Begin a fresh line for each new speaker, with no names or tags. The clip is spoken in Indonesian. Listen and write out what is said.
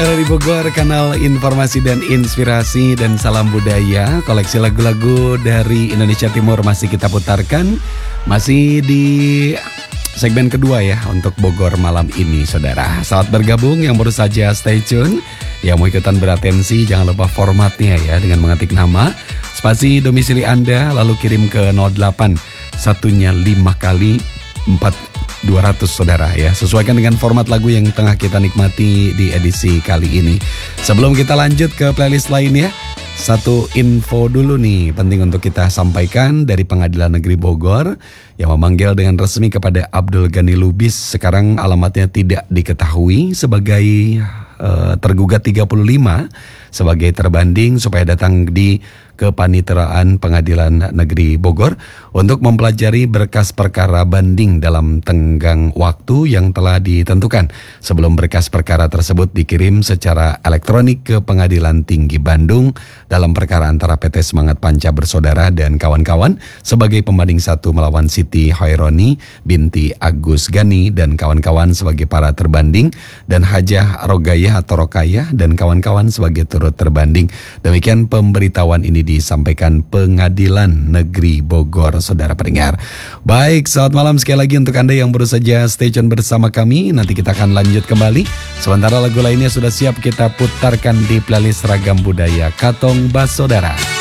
dari Bogor, kanal informasi dan inspirasi dan salam budaya. Koleksi lagu-lagu dari Indonesia Timur masih kita putarkan. Masih di segmen kedua ya untuk Bogor malam ini, saudara. Selamat bergabung yang baru saja stay tune. Yang mau ikutan beratensi jangan lupa formatnya ya, dengan mengetik nama, spasi domisili Anda, lalu kirim ke 08 satunya 5 kali 4200, saudara ya. Sesuaikan dengan format lagu yang tengah kita nikmati di edisi kali ini. Sebelum kita lanjut ke playlist lainnya, satu info dulu nih penting untuk kita sampaikan dari Pengadilan Negeri Bogor yang memanggil dengan resmi kepada Abdul Ghani Lubis. Sekarang alamatnya tidak diketahui sebagai tergugat 35 sebagai terbanding supaya datang di Kepaniteraan Pengadilan Negeri Bogor untuk mempelajari berkas perkara banding dalam tenggang waktu yang telah ditentukan sebelum berkas perkara tersebut dikirim secara elektronik ke Pengadilan Tinggi Bandung dalam perkara antara PT Semangat Panca Bersaudara dan kawan-kawan sebagai pembanding 1 melawan Siti Hoironi binti Agus Ghani dan kawan-kawan sebagai para terbanding, dan Hajah Rogayah atau Rokayah dan kawan-kawan sebagai turut terbanding. Demikian pemberitahuan ini disampaikan Pengadilan Negeri Bogor, saudara pendengar. Baik, selamat malam sekali lagi untuk Anda yang baru saja stay tune bersama kami. Nanti kita akan lanjut kembali. Sementara lagu lainnya sudah siap kita putarkan di playlist Ragam Budaya Katong Bas, saudara.